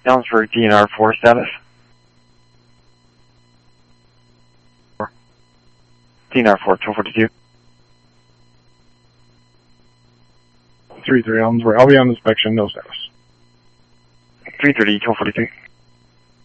Helensburgh DNR 4 status. DNR 4, 1242. 3-3 Helensburgh. I'll be on inspection, no status. 330, 1242.